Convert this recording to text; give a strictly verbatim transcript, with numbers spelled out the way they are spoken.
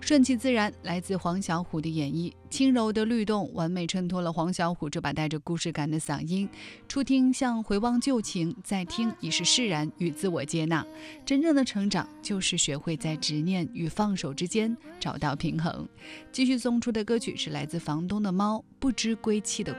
顺其自然来自黄小琥的演绎，轻柔的律动完美衬托了黄小琥这把带着故事感的嗓音。初听像回望旧情，再听已是释然与自我接纳。真正的成长就是学会在执念与放手之间找到平衡。继续送出的歌曲是来自房东的猫，不知归期的